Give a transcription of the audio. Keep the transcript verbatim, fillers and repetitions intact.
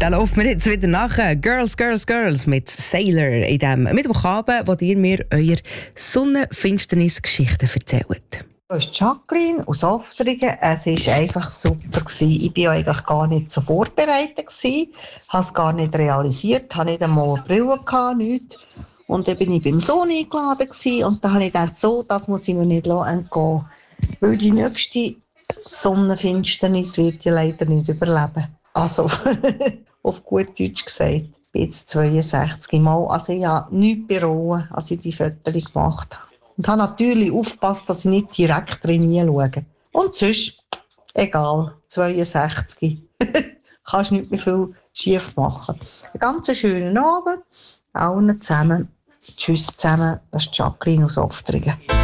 Da läuft mir jetzt wieder nachher. Girls, Girls, Girls mit Sailor in dem Mittwochabend, wo ihr mir eure Sonnenfinsternis-Geschichten erzählt. Das ist Jacqueline aus Oftringen. Es war einfach super. Ich war eigentlich gar nicht so vorbereitet. Ich habe es gar nicht realisiert. Ich hatte nicht einmal eine Brille, nichts. Und dann war ich beim Sohn eingeladen. Und dann habe ich gedacht, so, das muss ich mir nicht entgehen. Weil die nächste Sonnenfinsternis wird ich leider nicht überleben. Also, auf gut Deutsch gesagt, ich bin jetzt zweiundsechzig Mal. Also ich habe nichts bereuen, als ich die Fotos gemacht habe. Und habe natürlich aufgepasst, dass ich nicht direkt drin schaue. Und sonst, egal, zweiundsechzig. Kannst nicht mehr viel schief machen. Einen ganz schönen Abend, allen zusammen. Tschüss zusammen, das ist Jacqueline aus Oftringen.